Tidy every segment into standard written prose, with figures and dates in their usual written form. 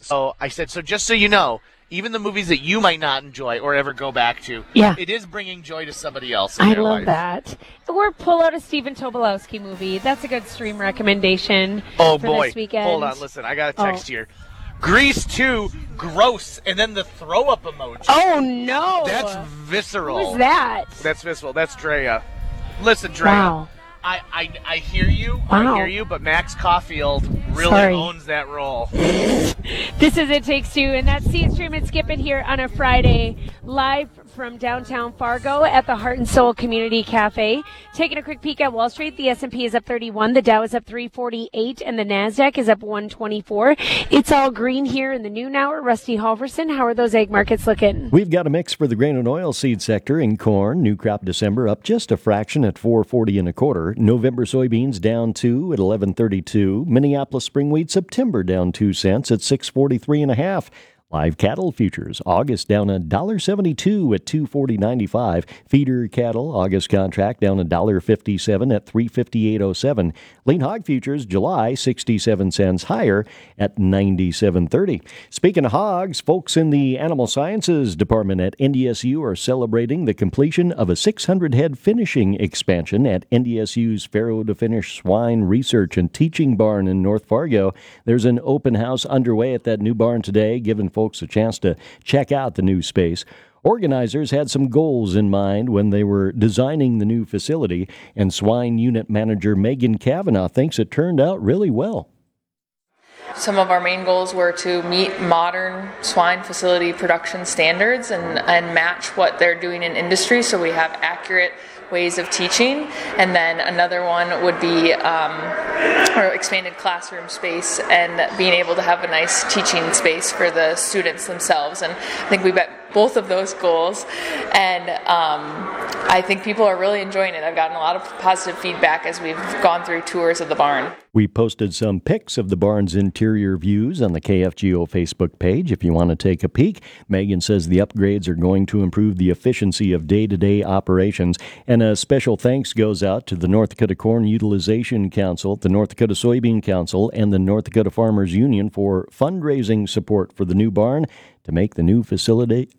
So I said, so just so you know, even the movies that you might not enjoy or ever go back to, it is bringing joy to somebody else in I their love life. that. Or pull out a Stephen Tobolowsky movie. That's a good stream recommendation for this weekend. Hold on, listen, I got a text here. Grease 2, gross, and then the throw-up emoji. Oh, no. That's visceral. Who's that? That's visceral. That's Drea. Listen, Drea. Wow. I hear you. Wow. I hear you, but Max Caulfield really owns that role. This is It Takes Two, and that's C Stream and Skippin' here on a Friday, live from downtown Fargo at the Heart and Soul Community Cafe. Taking a quick peek at Wall Street, the S&P is up 31, the Dow is up 348, and the NASDAQ is up 124. It's all green here in the noon hour. Rusty Halverson, how are those egg markets looking? We've got a mix for the grain and oil seed sector in corn. New crop December up just a fraction at 440 and a quarter. November soybeans down 2 at 11.32. Minneapolis spring wheat September down 2 cents at 643 and a half. Live cattle futures, August down $1.72 at 240.95. Feeder cattle, August contract down $1.57 at 358.07. Lean hog futures, July 67 cents higher at 97.30. Speaking of hogs, folks in the Animal Sciences Department at NDSU are celebrating the completion of a 600-head finishing expansion at NDSU's Farrow to Finish Swine Research and Teaching Barn in North Fargo. There's an open house underway at that new barn today, giving folks a chance to check out the new space. Organizers had some goals in mind when they were designing the new facility, and Swine Unit Manager Megan Kavanaugh thinks it turned out really well. Some of our main goals were to meet modern swine facility production standards and match what they're doing in industry, so we have accurate ways of teaching. And then another one would be our expanded classroom space and being able to have a nice teaching space for the students themselves. And I think we met both of those goals, and I think people are really enjoying it. I've gotten a lot of positive feedback as we've gone through tours of the barn. We posted some pics of the barn's interior views on the KFGO Facebook page if you want to take a peek. Megan says the upgrades are going to improve the efficiency of day-to-day operations, and a special thanks goes out to the North Dakota Corn Utilization Council, the North Dakota Soybean Council, and the North Dakota Farmers Union for fundraising support for the new barn to make the new facility,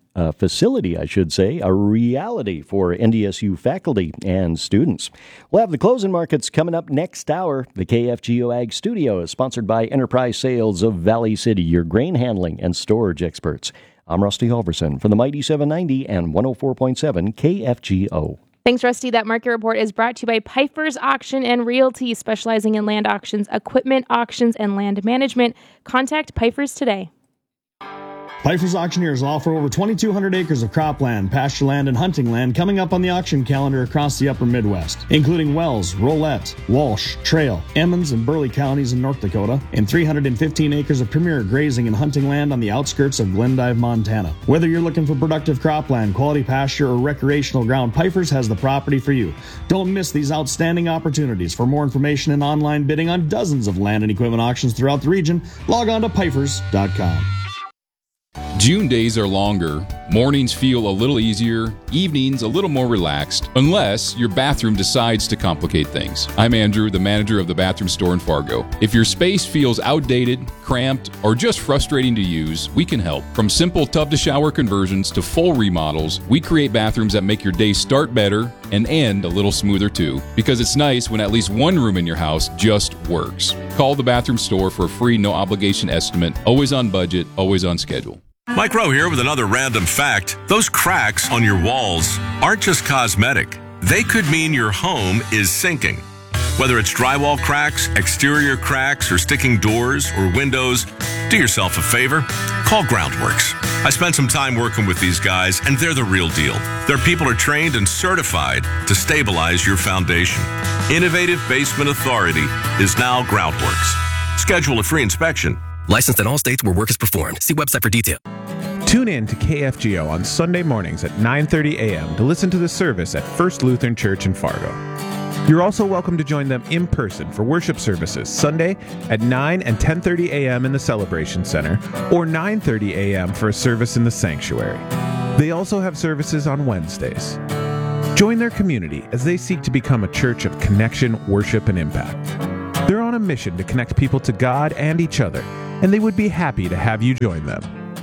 a reality for NDSU faculty and students. We'll have the closing markets coming up next hour. The KFGO Ag Studio is sponsored by Enterprise Sales of Valley City, your grain handling and storage experts. I'm Rusty Halverson from the Mighty 790 and 104.7 KFGO. Thanks, Rusty. That market report is brought to you by Piper's Auction and Realty, specializing in land auctions, equipment auctions, and land management. Contact Piper's today. Piper's Auctioneers will offer over 2,200 acres of cropland, pasture land, and hunting land coming up on the auction calendar across the upper Midwest, including Wells, Rolette, Walsh, Trail, Emmons, and Burleigh counties in North Dakota, and 315 acres of premier grazing and hunting land on the outskirts of Glendive, Montana. Whether you're looking for productive cropland, quality pasture, or recreational ground, Piper's has the property for you. Don't miss these outstanding opportunities. For more information and online bidding on dozens of land and equipment auctions throughout the region, log on to pipers.com. June days are longer, mornings feel a little easier, evenings a little more relaxed, unless your bathroom decides to complicate things. I'm Andrew, the manager of the bathroom store in Fargo. If your space feels outdated, cramped, or just frustrating to use, we can help. From simple tub-to-shower conversions to full remodels, we create bathrooms that make your day start better and end a little smoother too, because it's nice when at least one room in your house just works. Call the bathroom store for a free no-obligation estimate, always on budget, always on schedule. Mike Rowe here with another random fact. Those cracks on your walls aren't just cosmetic. They could mean your home is sinking. Whether it's drywall cracks, exterior cracks, or sticking doors or windows, do yourself a favor. Call Groundworks. I spent some time working with these guys, and they're the real deal. Their people are trained and certified to stabilize your foundation. Innovative Basement Authority is now Groundworks. Schedule a free inspection. Licensed in all states where work is performed. See website for detail. Tune in to KFGO on Sunday mornings at 9:30 a.m. to listen to the service at First Lutheran Church in Fargo. You're also welcome to join them in person for worship services Sunday at 9 and 10:30 a.m. in the Celebration Center, or 9:30 a.m. for a service in the sanctuary. They also have services on Wednesdays. Join their community as they seek to become a church of connection, worship, and impact. They're on a mission to connect people to God and each other, and they would be happy to have you join them.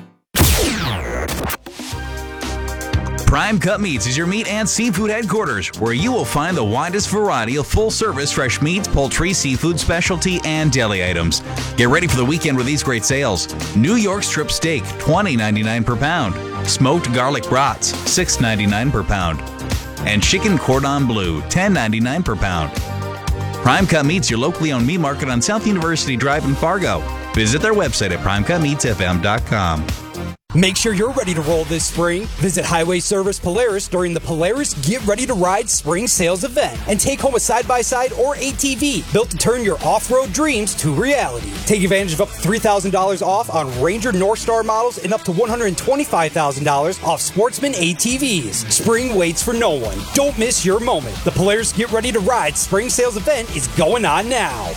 Prime Cut Meats is your meat and seafood headquarters, where you will find the widest variety of full-service fresh meats, poultry, seafood, specialty, and deli items. Get ready for the weekend with these great sales. New York strip steak, $20.99 per pound. Smoked garlic brats, $6.99 per pound. And chicken cordon bleu, $10.99 per pound. Prime Cut Meats, your locally owned meat market on South University Drive in Fargo. Visit their website at primecutmeatsfm.com. Make sure you're ready to roll this spring. Visit Highway Service Polaris during the Polaris Get Ready to Ride Spring Sales event and take home a side-by-side or ATV built to turn your off-road dreams to reality. Take advantage of up to $3,000 off on Ranger North Star models and up to $125,000 off Sportsman ATVs. Spring waits for no one. Don't miss your moment. The Polaris Get Ready to Ride Spring Sales event is going on now.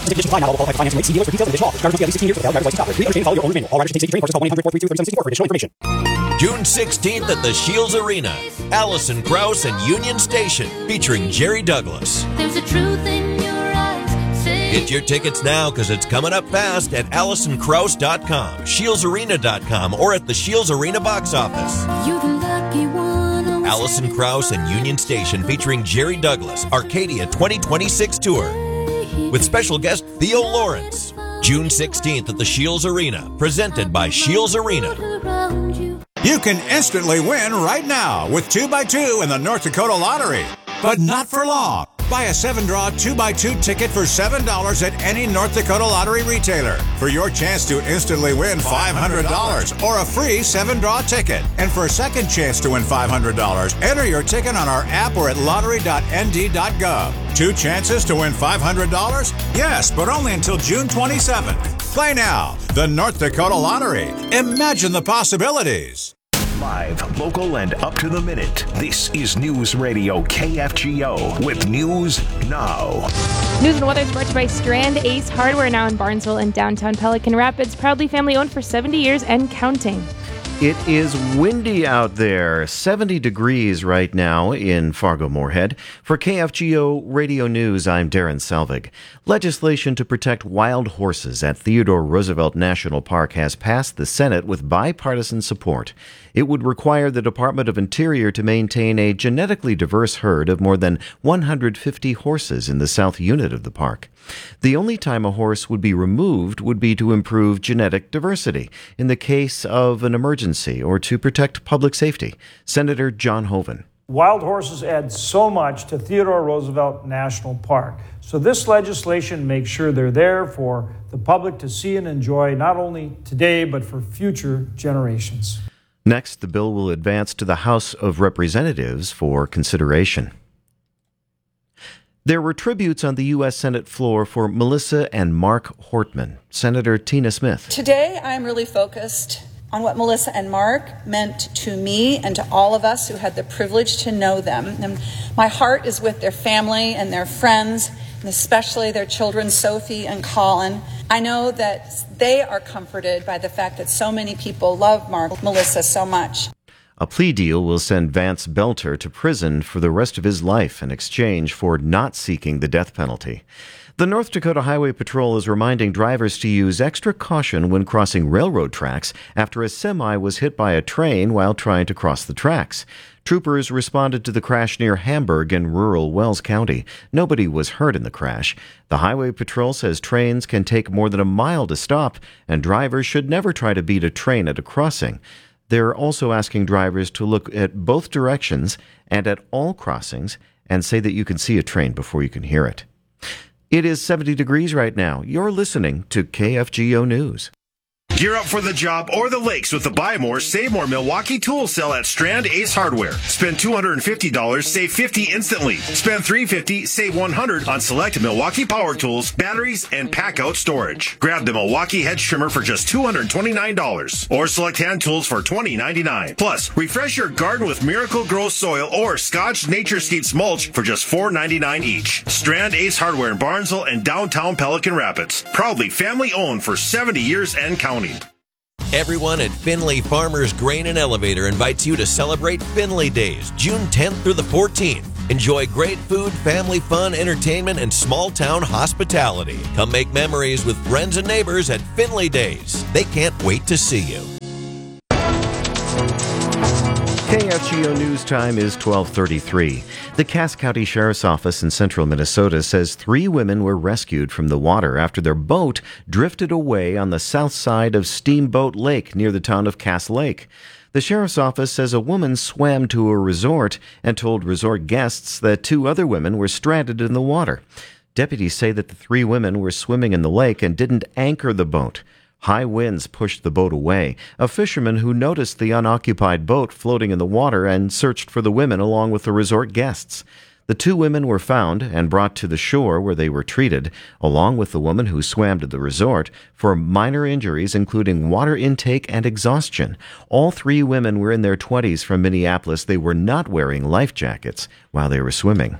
June 16th at the Shields Arena, Allison Krauss and Union Station, featuring Jerry Douglas. There's a truth in your eyes. Get your tickets now because it's coming up fast at AllisonKrauss.com, ShieldsArena.com, or at the Shields Arena box office. You're the lucky one. Allison Krauss and Union Station, featuring Jerry Douglas, Arcadia 2026 tour, with special guest Theo Lawrence. June 16th at the Shields Arena, presented by Shields Arena. You can instantly win right now with 2x2 in the North Dakota Lottery, but not for long. Buy a 7-draw 2x2 ticket for $7 at any North Dakota Lottery retailer for your chance to instantly win $500 or a free 7-draw ticket. And for a second chance to win $500, enter your ticket on our app or at lottery.nd.gov. 2 chances to win $500? Yes, but only until June 27th. Play now. The North Dakota Lottery. Imagine the possibilities. Live, local, and up to the minute. This is News Radio KFGO with News Now. News and weather is brought to you by Strand Ace Hardware, now in Barnesville and downtown Pelican Rapids. Proudly family owned for 70 years and counting. It is windy out there, 70 degrees right now in Fargo-Moorhead. For KFGO Radio News, I'm Darren Selvig. Legislation to protect wild horses at Theodore Roosevelt National Park has passed the Senate with bipartisan support. It would require the Department of Interior to maintain a genetically diverse herd of more than 150 horses in the south unit of the park. The only time a horse would be removed would be to improve genetic diversity in the case of an emergency or to protect public safety. Senator John Hoeven. Wild horses add so much to Theodore Roosevelt National Park. So this legislation makes sure they're there for the public to see and enjoy not only today but for future generations. Next, the bill will advance to the House of Representatives for consideration. There were tributes on the U.S. Senate floor for Melissa and Mark Hortman. Senator Tina Smith. Today, I'm really focused on what Melissa and Mark meant to me and to all of us who had the privilege to know them. And my heart is with their family and their friends, and especially their children, Sophie and Colin. I know that they are comforted by the fact that so many people love Melissa so much. A plea deal will send Vance Belter to prison for the rest of his life in exchange for not seeking the death penalty. The North Dakota Highway Patrol is reminding drivers to use extra caution when crossing railroad tracks after a semi was hit by a train while trying to cross the tracks. Troopers responded to the crash near Hamburg in rural Wells County. Nobody was hurt in the crash. The Highway Patrol says trains can take more than a mile to stop, and drivers should never try to beat a train at a crossing. They're also asking drivers to look at both directions and at all crossings and say that you can see a train before you can hear it. It is 70 degrees right now. You're listening to KFGO News. Gear up for the job or the lakes with the Buy More, Save More Milwaukee Tool Sale at Strand Ace Hardware. Spend $250, save $50 instantly. Spend $350, save $100 on select Milwaukee power tools, batteries, and pack-out storage. Grab the Milwaukee hedge trimmer for just $229 or select hand tools for $20.99. Plus, refresh your garden with Miracle Grow Soil or Scotch Naturescapes mulch for just $4.99 each. Strand Ace Hardware in Barnesville and downtown Pelican Rapids. Proudly family-owned for 70 years and counting. Everyone at Finley Farmers Grain and Elevator invites you to celebrate Finley Days, June 10th through the 14th. Enjoy great food, family fun, entertainment, and small-town hospitality. Come make memories with friends and neighbors at Finley Days. They can't wait to see you. KFGO News Time is 12:33. The Cass County Sheriff's Office in central Minnesota says 3 women were rescued from the water after their boat drifted away on the south side of Steamboat Lake near the town of Cass Lake. The Sheriff's Office says a woman swam to a resort and told resort guests that 2 other women were stranded in the water. Deputies say that the 3 women were swimming in the lake and didn't anchor the boat. High winds pushed the boat away. A fisherman who noticed the unoccupied boat floating in the water and searched for the women along with the resort guests. The 2 women were found and brought to the shore where they were treated, along with the woman who swam to the resort, for minor injuries including water intake and exhaustion. All 3 women were in their 20s from Minneapolis. They were not wearing life jackets while they were swimming.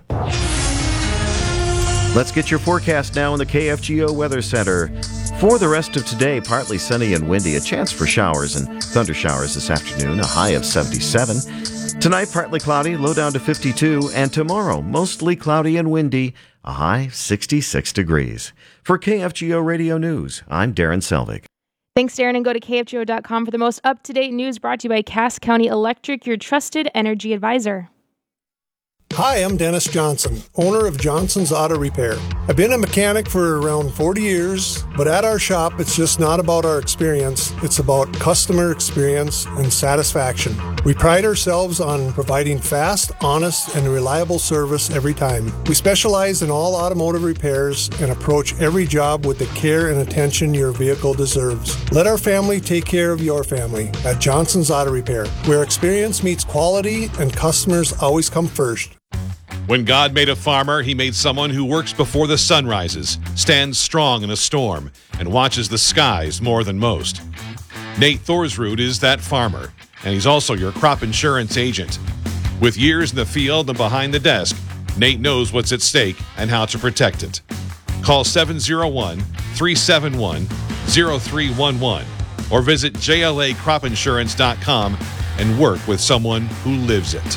Let's get your forecast now in the KFGO Weather Center. For the rest of today, partly sunny and windy, a chance for showers and thunder showers this afternoon, a high of 77. Tonight, partly cloudy, low down to 52, and tomorrow, mostly cloudy and windy, a high 66 degrees. For KFGO Radio News, I'm Darren Selvig. Thanks, Darren, and go to KFGO.com for the most up-to-date news brought to you by Cass County Electric, your trusted energy advisor. Hi, I'm Dennis Johnson, owner of Johnson's Auto Repair. I've been a mechanic for around 40 years, but at our shop, it's just not about our experience. It's about customer experience and satisfaction. We pride ourselves on providing fast, honest, and reliable service every time. We specialize in all automotive repairs and approach every job with the care and attention your vehicle deserves. Let our family take care of your family at Johnson's Auto Repair, where experience meets quality and customers always come first. When God made a farmer, he made someone who works before the sun rises, stands strong in a storm, and watches the skies more than most. Nate Thorsrud is that farmer, and he's also your crop insurance agent. With years in the field and behind the desk, Nate knows what's at stake and how to protect it. Call 701-371-0311 or visit JLAcropinsurance.com and work with someone who lives it.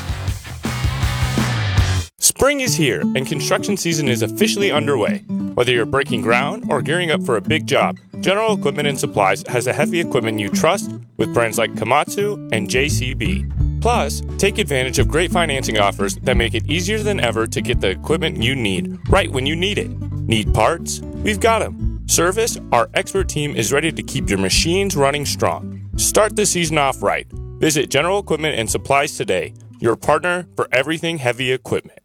Spring is here, and construction season is officially underway. Whether you're breaking ground or gearing up for a big job, General Equipment and Supplies has the heavy equipment you trust with brands like Komatsu and JCB. Plus, take advantage of great financing offers that make it easier than ever to get the equipment you need right when you need it. Need parts? We've got them. Service? Our expert team is ready to keep your machines running strong. Start the season off right. Visit General Equipment and Supplies today, your partner for everything heavy equipment.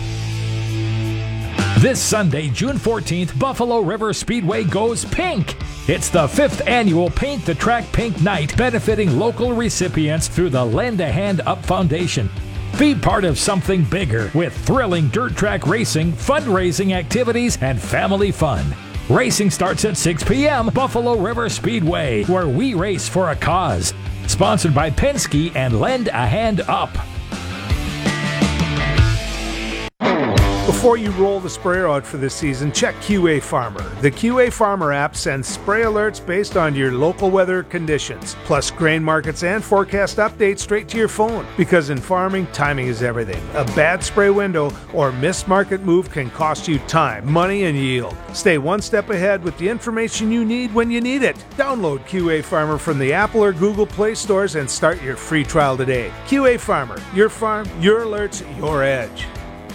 This Sunday, June 14th, Buffalo River Speedway goes pink. It's the 5th annual Paint the Track Pink Night, benefiting local recipients through the Lend a Hand Up Foundation. Be part of something bigger with thrilling dirt track racing, fundraising activities, and family fun. Racing starts at 6 p.m. Buffalo River Speedway, where we race for a cause. Sponsored by Penske and Lend a Hand Up. Before you roll the sprayer out for this season, check QA Farmer. The QA Farmer app sends spray alerts based on your local weather conditions, plus grain markets and forecast updates straight to your phone. Because in farming, timing is everything. A bad spray window or missed market move can cost you time, money, and yield. Stay one step ahead with the information you need when you need it. Download QA Farmer from the Apple or Google Play stores and start your free trial today. QA Farmer, your farm, your alerts, your edge.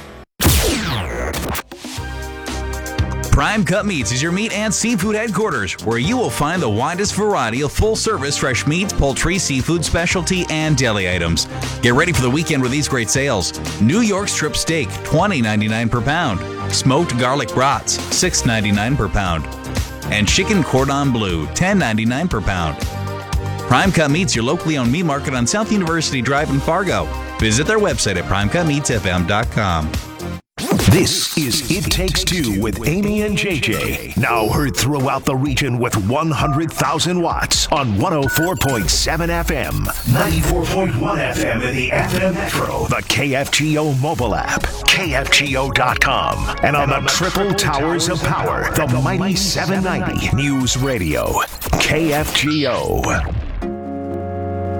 Prime Cut Meats is your meat and seafood headquarters, where you will find the widest variety of full-service fresh meats, poultry, seafood, specialty, and deli items. Get ready for the weekend with these great sales. New York strip steak, $20.99 per pound. Smoked garlic brats, $6.99 per pound. And chicken cordon bleu, $10.99 per pound. Prime Cut Meats, your locally owned meat market on South University Drive in Fargo. Visit their website at primecutmeatsfm.com. This is It Takes Two with Amy and JJ. Now heard throughout the region with 100,000 watts on 104.7 FM, 94.1 FM in the FM Metro, the KFGO mobile app, KFGO.com, and on the triple towers of power, the mighty 790 News Radio, KFGO.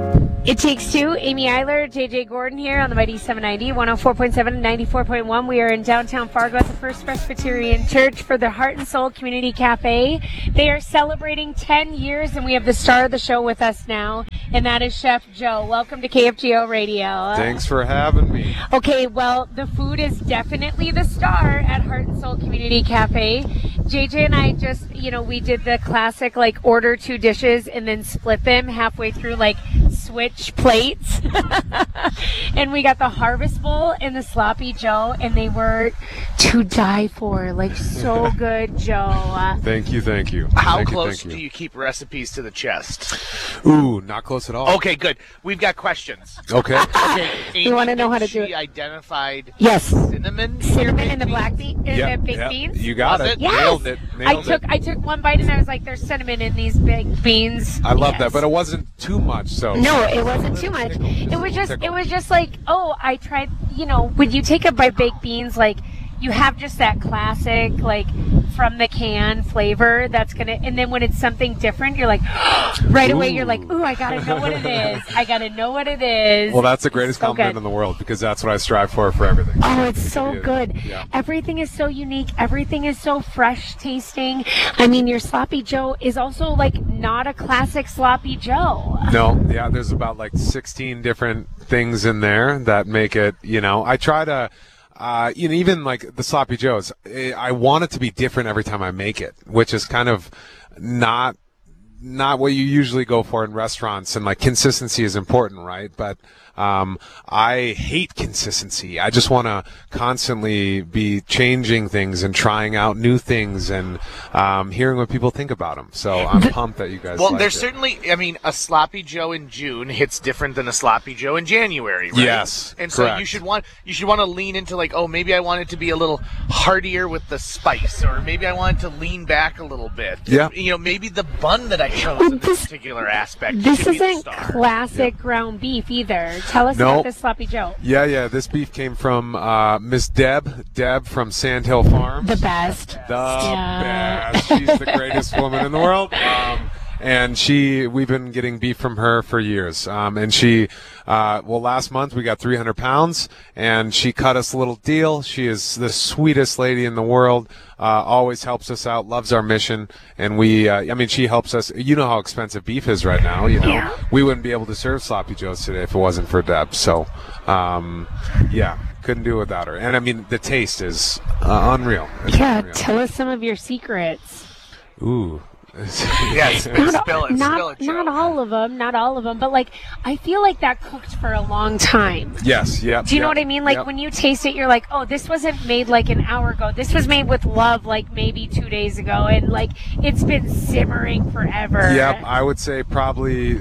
It Takes Two. Amy Eiler, JJ Gordon here on the Mighty 790, 104.7 and 94.1. We are in downtown Fargo at the First Presbyterian Church for the Heart and Soul Community Cafe. They are celebrating 10 years, and we have the star of the show with us now, and that is Chef Joe. Welcome to KFGO Radio. Thanks for having me. Okay, well, the food is definitely the star at Heart and Soul Community Cafe. JJ and I just, we did the classic, order 2 dishes and then split them halfway through, switch plates. And we got the Harvest Bowl and the Sloppy Joe, and they were to die for. So good, Joe. Thank you. How close do you keep recipes to the chest? Ooh, not close at all. Okay, good. We've got questions. Okay. You want to know how to do it? She identified yes. cinnamon in the black bean, the baked beans. You got it. Yes. Nailed it. I took one bite and I was like, "There's cinnamon in these baked beans." I love that, but it wasn't too much. So no, it wasn't too much. It was just like, oh, I tried. When you take a bite baked beans, you have just that classic, from the can flavor that's gonna, and then when it's something different, you're like, right away, you're like, ooh, I gotta know what it is. Well, that's the greatest compliment in the world, because that's what I strive for everything. Oh, it's so good. Yeah. Everything is so unique. Everything is so fresh tasting. I mean, your Sloppy Joe is also not a classic Sloppy Joe. No, yeah, there's about 16 different things in there that make it, I try to, even the Sloppy Joes, I want it to be different every time I make it, which is kind of not what you usually go for in restaurants, and consistency is important, right? But I hate consistency. I just want to constantly be changing things and trying out new things and hearing what people think about them. So I'm pumped that you guys there's certainly, a Sloppy Joe in June hits different than a Sloppy Joe in January, right? Yes, and correct. So you should want to lean into maybe I want it to be a little heartier with the spice, or maybe I want it to lean back a little bit. Yeah. Maybe the bun that I chose in this particular aspect. This isn't classic ground beef either. Tell us about this Sloppy Joe. Yeah. This beef came from Miss Deb from Sandhill Farms. The best. Best. She's the greatest woman in the world. And we've been getting beef from her for years. And she, last month we got 300 pounds, and she cut us a little deal. She is the sweetest lady in the world. Always helps us out, loves our mission, and she helps us. You know how expensive beef is right now. Yeah. We wouldn't be able to serve Sloppy Joes today if it wasn't for Deb. So, couldn't do it without her. And the taste is unreal. Unreal. Tell us some of your secrets. Ooh. Yes, spill it, not all of them, but I feel like that cooked for a long time. Yes, yeah. Do you know what I mean? When you taste it, you're like, oh, this wasn't made an hour ago. This was made with love maybe 2 days ago, and it's been simmering forever. Yep, I would say probably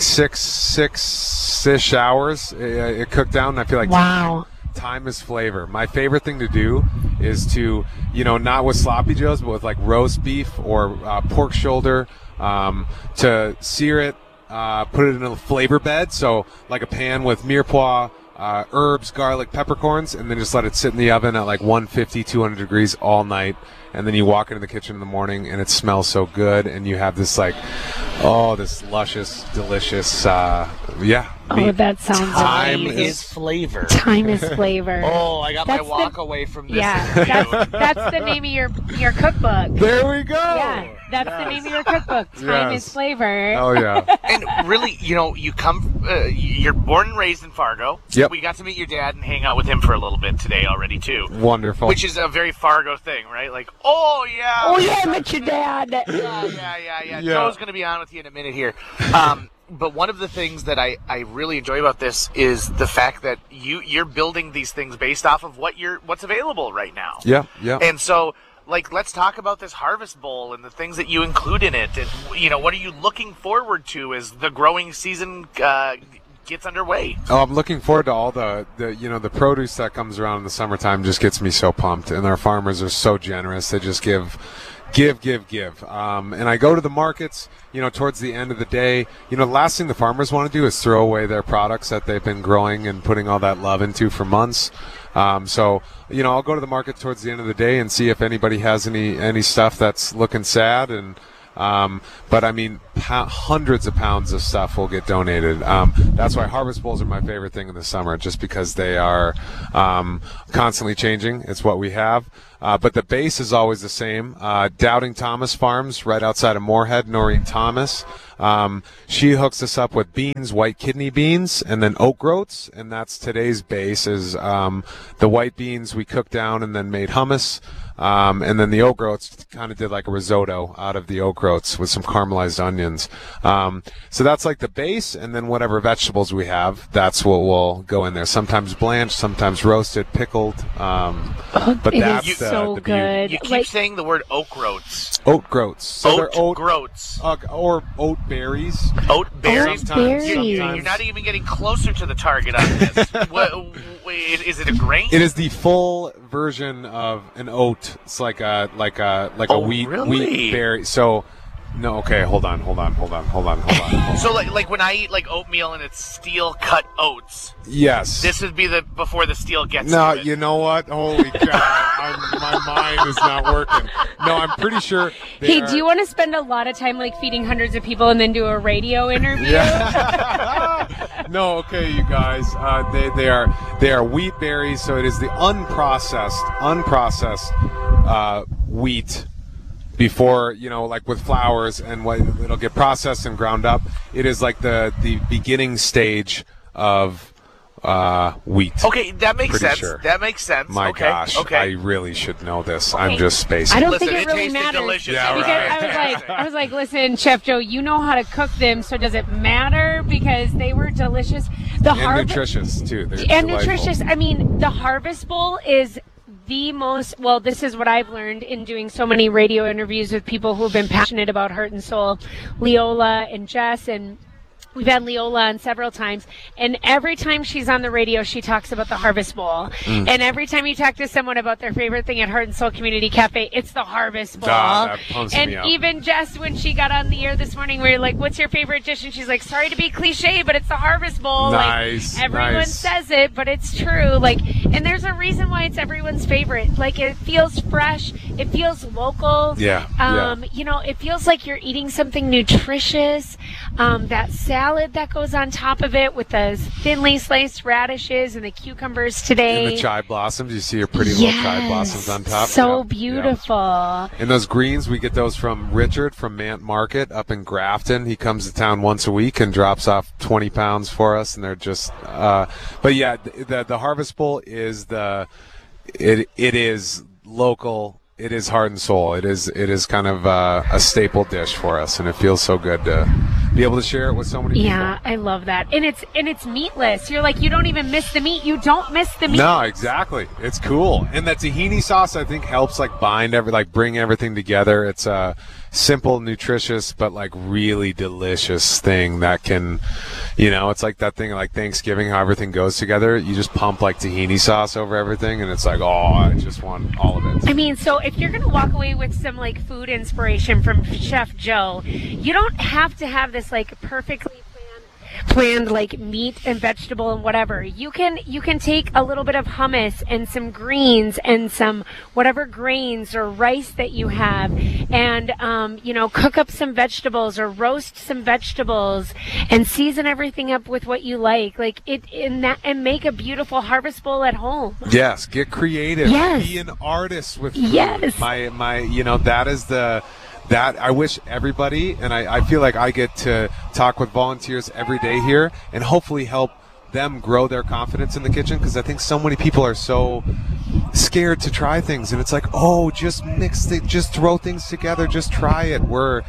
6-ish hours it cooked down, and I feel like wow. Time is flavor. My favorite thing to do is to, not with Sloppy Joes, but with roast beef or pork shoulder, to sear it, put it in a flavor bed. So a pan with mirepoix, herbs, garlic, peppercorns, and then just let it sit in the oven at 150, 200 degrees all night. And then you walk into the kitchen in the morning and it smells so good, and you have this this luscious, delicious, Oh, that sounds Time is flavor. Time is flavor. Oh, I got my walk away from this. Yeah, that's the name of your cookbook. There we go. Yeah, that's the name of your cookbook. Time is flavor. Oh, yeah. And really, you come, you're born and raised in Fargo. Yep. We got to meet your dad and hang out with him for a little bit today already, too. Wonderful. Which is a very Fargo thing, right? Oh, yeah. Oh, yeah, I met your dad. Yeah. Joe's going to be on with you in a minute here. But one of the things that I really enjoy about this is the fact that you're building these things based off of what's available right now. Yeah. And so, let's talk about this Harvest Bowl and the things that you include in it. And, what are you looking forward to as the growing season gets underway? Oh, I'm looking forward to all the produce that comes around in the summertime. Just gets me so pumped. And our farmers are so generous. They just give. And I go to the markets, towards the end of the day. The last thing the farmers want to do is throw away their products that they've been growing and putting all that love into for months. So I'll go to the market towards the end of the day and see if anybody has any stuff that's looking sad. And but hundreds of pounds of stuff will get donated. That's why Harvest Bowls are my favorite thing in the summer, just because they are constantly changing. It's what we have. But the base is always the same. Doubting Thomas Farms, right outside of Moorhead, Noreen Thomas. She hooks us up with beans, white kidney beans, and then oat groats, and that's today's base is the white beans we cooked down and then made hummus. And then the oat groats kind of did like a risotto out of the oat groats with some caramelized onions. So that's like the base, and then whatever vegetables we have, that's what will go in there. Sometimes blanched, sometimes roasted, pickled. But that's so the good. You keep saying the word oat groats. Oat groats. So they're oat groats. Or oat berries. Oat berries. Sometimes. You're not even getting closer to the target on this. Is it a grain? It is the full version of an oat. It's like a wheat berry. So no, okay, hold on. So like when I eat like oatmeal and it's steel cut oats. Yes. This would be before the steel gets. No, to it. you know what? Holy cow! My mind is not working. No, I'm pretty sure. Hey, do you want to spend a lot of time like feeding hundreds of people and then do a radio interview? Yeah. No, okay, you guys. They are wheat berries, so it is the unprocessed wheat. Before, like with flours, and it'll get processed and ground up. It is like the beginning stage of wheat. Okay, that makes Pretty sense. sure. That makes sense. My okay. gosh, Okay. I really should know this. I'm just spacing. I don't Listen, think it really tasted matters. delicious. Yeah, Because I was like, listen, Chef Joe, you know how to cook them, so does it matter? Because they were delicious. And nutritious too. They're and delightful. nutritious. I mean, the Harvest Bowl is the most, well, this is what I've learned in doing so many radio interviews with people who have been passionate about Heart and Soul, Leola and Jess, and we've had Leola on several times, and every time she's on the radio, she talks about the Harvest Bowl. And every time you talk to someone about their favorite thing at Heart and Soul Community Cafe, it's the Harvest Bowl. That pumps and me up. even Jess, when she got on the air this morning, we were like, what's your favorite dish? And she's like, sorry to be cliche, but it's the Harvest Bowl. Nice, like, everyone nice. says it, but it's true. Like, and there's a reason why it's everyone's favorite. Like, it feels fresh. It feels local. Yeah. It feels like you're eating something nutritious. That salad that goes on top of it with the thinly sliced radishes and the cucumbers today. And the chive blossoms. You see your pretty little chive blossoms on top. So Yeah, beautiful. yeah. And those greens, we get those from Richard from Mant Market up in Grafton. He comes to town once a week and drops off 20 pounds for us, and they're just. But yeah, the Harvest Bowl is it is local. It is Heart and Soul. It is kind of a staple dish for us, and it feels so good to be able to share it with so many people. Yeah, I love that. And it's meatless. You're like, you don't even miss the meat. You don't miss the meat. No, exactly. It's cool. And that tahini sauce, I think, helps bring everything together. It's a simple, nutritious, but like really delicious thing that can, it's like that thing like Thanksgiving, how everything goes together. You just pump like tahini sauce over everything, and it's like, oh, I just want all of it. I mean, so if you're going to walk away with some like food inspiration from Chef Joe, you don't have to have this like perfectly planned like meat and vegetable and whatever. You can take a little bit of hummus and some greens and some whatever grains or rice that you have, and cook up some vegetables or roast some vegetables and season everything up with what you like and make a beautiful Harvest Bowl at home. Yes, get creative. Yes. Be an artist with food. Yes. That is that I wish everybody, and I feel like I get to talk with volunteers every day here and hopefully help them grow their confidence in the kitchen, because I think so many people are so scared to try things, and it's like, oh, just just throw things together, just try it.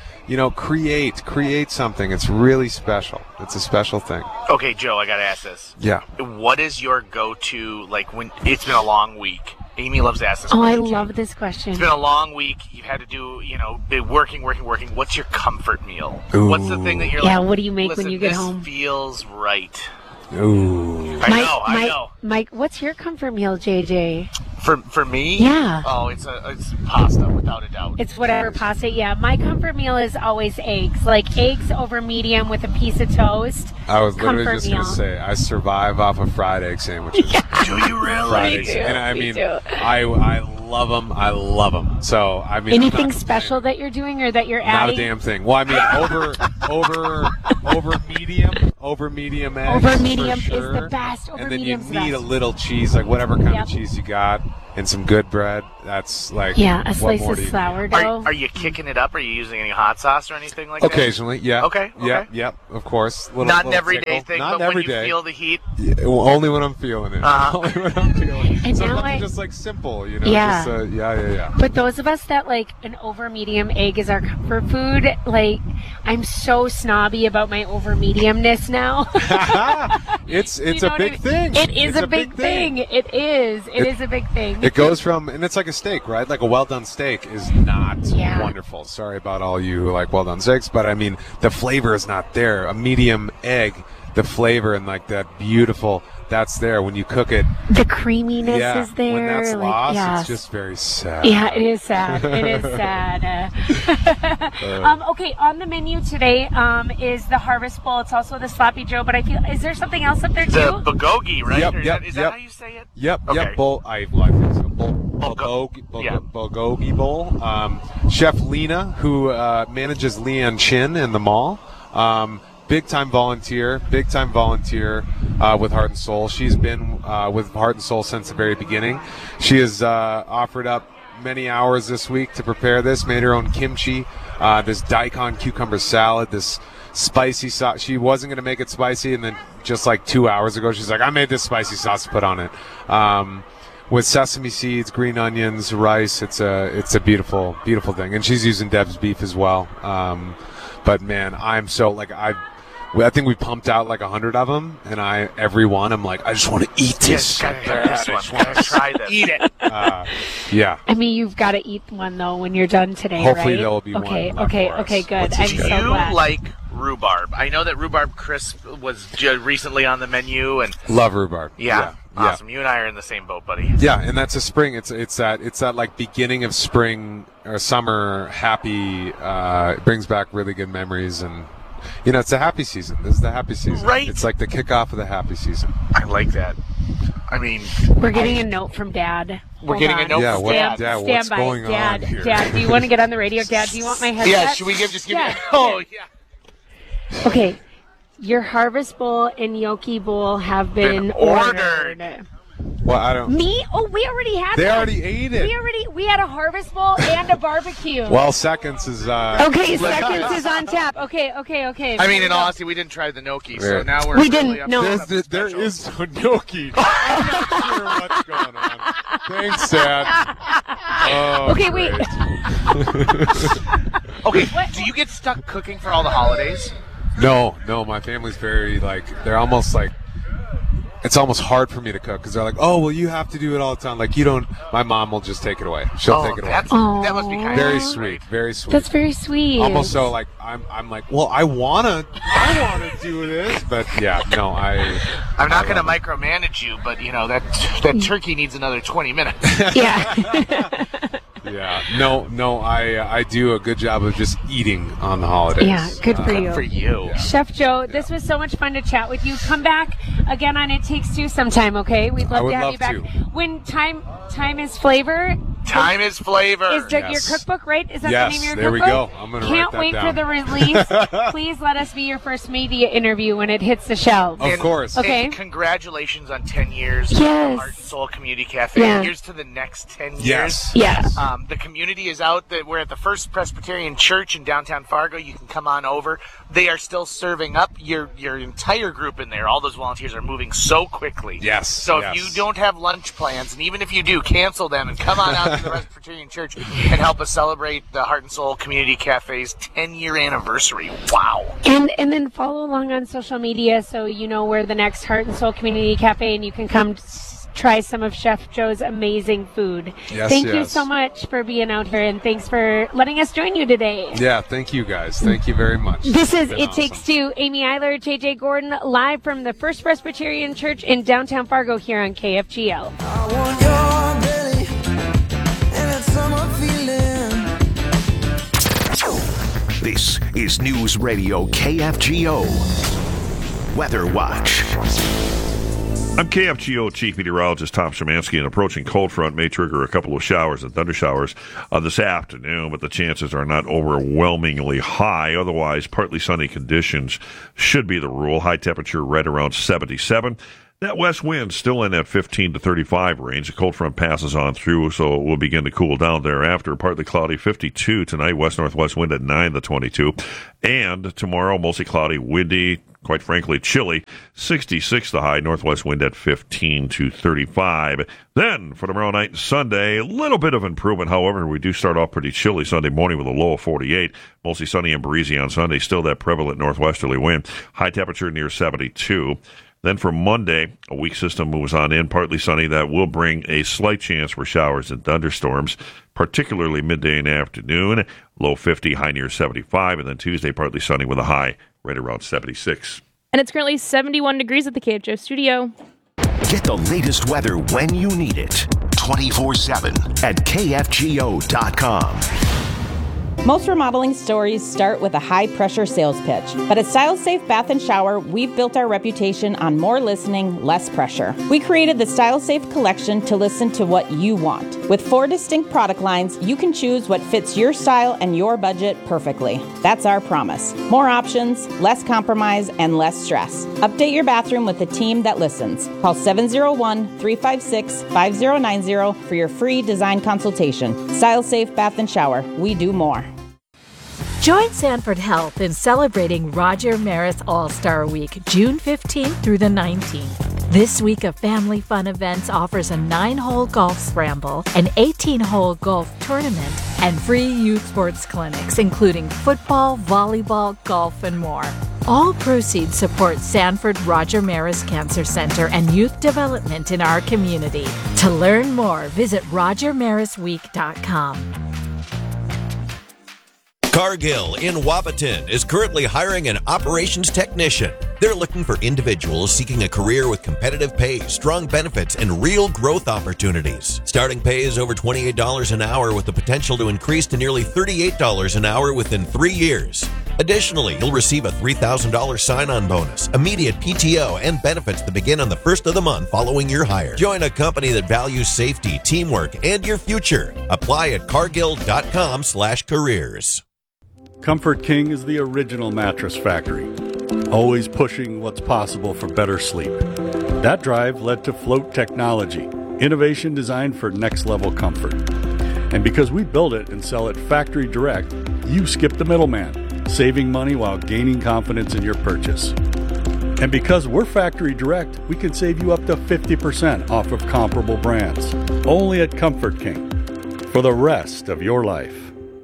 Create something. It's really special. It's a special thing. Okay, Joe, I gotta ask this. Yeah. What is your go-to, like, when it's been a long week? Amy loves to ask this Oh, I question. love this question. It's been a long week. You've had to do, been working. What's your comfort meal? Ooh. What's the thing that you're Yeah, like, what do you make listen, when you get this home? feels right. Ooh. I know. Mike, what's your comfort meal, JJ? For me? Yeah. Oh, it's pasta, without a doubt. It's whatever pasta. Yeah, my comfort meal is always eggs. Like eggs over medium with a piece of toast. I was literally Comfort just going meal. to say, I survive off of fried egg sandwiches. Do you really? Fried eggs. And I Me mean, too. I love them. I love them. So I mean, anything special that you're doing or that you're adding? Not a damn thing. Well, I mean, over medium eggs. Over medium for sure. is the best. Over and then you medium's need the a best. little cheese, like whatever kind of cheese you got, and some good bread. That's like Yeah, a what slice more of do you need? sourdough. Are you kicking it up? Are you using any hot sauce or anything like that? Occasionally, yeah. Okay. Yep, of course. Not an everyday tickle. thing, Not but when every you day. feel the heat. Yeah, well, only when I'm feeling it. Only when I'm feeling it. And Sometimes now it's just like simple, you know. Yeah. Just, yeah. But those of us that like an over medium egg is our comfort food, like I'm so snobby about my over mediumness now. It's You know a what big I mean? thing. It is It's a big thing. It is a big thing. It goes from, and it's like a steak, right? Like a well-done steak is not Yeah. wonderful. Sorry about all you who like well-done steaks, but I mean, the flavor is not there. A medium egg, the flavor and like that beautiful, that's there when you cook it. The creaminess Yeah, is there. when that's like, lost, yes. it's just very sad. Yeah, it is sad. It is sad. Okay, on the menu today is the Harvest Bowl. It's also the Sloppy Joe, but I feel, is there something else up there too? The bulgogi, right? Yep, Or is yep, that, is that yep. how you say it? Yep. Okay. Bowl. I think so. Bulgogi Bowl. Chef Lena, who manages Leanne Chin in the mall. Big time volunteer with Heart and Soul. She's been with Heart and Soul since the very beginning. She has offered up many hours this week to prepare this. Made her own kimchi, this daikon cucumber salad, this spicy sauce. She wasn't going to make it spicy, and then just like 2 hours ago, she's like, I made this spicy sauce to put on it. With sesame seeds, green onions, rice. It's a beautiful, beautiful thing. And she's using Dev's beef as well. But man, I'm so like I think we pumped out like 100 of them, and every one I'm like, I just want to eat this. Gotta try this. Eat it. Yeah. I mean, you've got to eat one though when you're done today, Hopefully right? there'll be one okay, left okay, for us. okay, good. What's I'm it so do? You glad. like rhubarb. I know that rhubarb crisp was recently on the menu, and Love rhubarb. yeah, Yeah. awesome. You and I are in the same boat, buddy. Yeah, and that's a spring. It's that like beginning of spring or summer happy. It brings back really good memories, and you know, it's the happy season. This is the happy season. Right. It's like the kickoff of the happy season. I like that. I mean, We're getting a note from Dad. We're Hold getting a on. note Yeah, from what- Dad. Dad, Stand what's by. going Dad, on here? Dad, do you want to get on the radio? Dad, do you want my headset? Yeah, should we just give Yeah. you? Oh yeah. Okay, your Harvest Bowl and Yoki Bowl have been ordered. Well, I don't. Me? Oh, we already had They them. already ate it. We had a Harvest Bowl and a barbecue. Well, seconds is. Okay, seconds is on tap. Okay. I mean, in all honesty, we didn't try the gnocchi, so Yeah. now we're We really didn't, up no. to There something is special. no gnocchi. I'm not sure what's going on. Thanks, Dad. Oh, Okay, wait. Okay, do you get stuck cooking for all the holidays? No, my family's very like they're almost like it's almost hard for me to cook because they're like, oh, well, you have to do it all the time. Like you don't. My mom will just take it away. She'll take it away. That must be kind Very of sweet, very sweet. That's very sweet. Almost so like I'm like, well, I wanna do this, but yeah, no, I'm not going to micromanage you, but you know that turkey needs another 20 minutes. Yeah. Yeah, no, I do a good job of just eating on the holidays. Yeah, good for you. For you. Chef Joe, this was so much fun to chat with you. Come back again on It Takes Two sometime, okay? We'd love would to have love you back. to. When time is flavor. Time is flavor. Is your cookbook, right? Is that Yes, the name of your there we cookbook? go. I'm gonna Can't write that wait down. for the release. Please let us be your first media interview when it hits the shelves. Of course. Okay. And congratulations on 10 years Yes. of the Heart and Soul Community Cafe. Yeah. Here's to the next 10 years. Yes. Yes. The community is out. We're at the First Presbyterian Church in downtown Fargo. You can come on over. They are still serving up your entire group in there. All those volunteers are moving so quickly. Yes. So yes. if you don't have lunch plans, and even if you do, cancel them and come on out to the Presbyterian Church and help us celebrate the Heart and Soul Community Cafe's 10-year anniversary. Wow. And then follow along on social media so you know where the next Heart and Soul Community Cafe, and you can come try some of Chef Joe's amazing food. Yes, Thank you yes. so much for being out here, and thanks for letting us join you today. Yeah, thank you guys. Thank you very much. This is It's been It awesome. Takes Two. Amy Eiler, JJ Gordon, live from the First Presbyterian Church in downtown Fargo here on KFGL. This is News Radio KFGO. Weather Watch. I'm KFGO Chief Meteorologist Tom Szymanski. An approaching cold front may trigger a couple of showers and thunder showers this afternoon, but the chances are not overwhelmingly high. Otherwise, partly sunny conditions should be the rule. High temperature right around 77. That west wind still in that 15 to 35 range. The cold front passes on through, so it will begin to cool down thereafter. Partly cloudy, 52 tonight. West-northwest wind at 9 to 22. And tomorrow, mostly cloudy, windy, quite frankly, chilly. 66 the high, northwest wind at 15 to 35. Then, for tomorrow night and Sunday, a little bit of improvement. However, we do start off pretty chilly Sunday morning with a low of 48. Mostly sunny and breezy on Sunday. Still that prevalent northwesterly wind. High temperature near 72. Then for Monday, a weak system moves on in, partly sunny. That will bring a slight chance for showers and thunderstorms, particularly midday and afternoon. Low 50, high near 75. And then Tuesday, partly sunny with a high right around 76. And it's currently 71 degrees at the KFGO studio. Get the latest weather when you need it. 24/7 at KFGO.com. Most remodeling stories start with a high-pressure sales pitch. But at Style Safe Bath & Shower, we've built our reputation on more listening, less pressure. We created the Style Safe collection to listen to what you want. With 4 distinct product lines, you can choose what fits your style and your budget perfectly. That's our promise. More options, less compromise, and less stress. Update your bathroom with a team that listens. Call 701-356-5090 for your free design consultation. Style Safe Bath & Shower. We do more. Join Sanford Health in celebrating Roger Maris All-Star Week, June 15th through the 19th. This week of family fun events offers a 9-hole golf scramble, an 18-hole golf tournament, and free youth sports clinics, including football, volleyball, golf, and more. All proceeds support Sanford Roger Maris Cancer Center and youth development in our community. To learn more, visit RogerMarisWeek.com. Cargill in Wapaton is currently hiring an operations technician. They're looking for individuals seeking a career with competitive pay, strong benefits, and real growth opportunities. Starting pay is over $28 an hour with the potential to increase to nearly $38 an hour within 3 years. Additionally, you'll receive a $3,000 sign-on bonus, immediate PTO, and benefits that begin on the first of the month following your hire. Join a company that values safety, teamwork, and your future. Apply at cargill.com/careers. Comfort King is the original mattress factory, always pushing what's possible for better sleep. That drive led to Float Technology, innovation designed for next-level comfort. And because we build it and sell it factory direct, you skip the middleman, saving money while gaining confidence in your purchase. And because we're factory direct, we can save you up to 50% off of comparable brands. Only at Comfort King, for the rest of your life.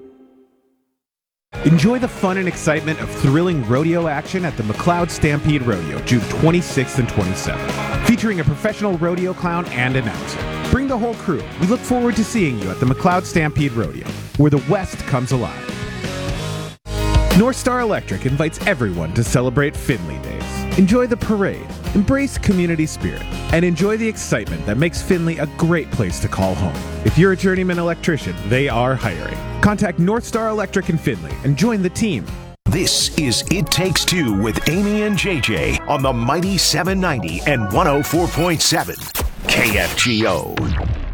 Enjoy the fun and excitement of thrilling rodeo action at the McLeod Stampede Rodeo, June 26th and 27th, featuring a professional rodeo clown and announcer. Bring the whole crew. We look forward to seeing you at the McLeod Stampede Rodeo, where the West comes alive. North Star Electric invites everyone to celebrate Finley Days. Enjoy the parade, embrace community spirit, and enjoy the excitement that makes Finley a great place to call home. If you're a journeyman electrician, they are hiring. Contact North Star Electric in Finley and join the team. This is It Takes Two with Amy and JJ on the Mighty 790 and 104.7 KFGO.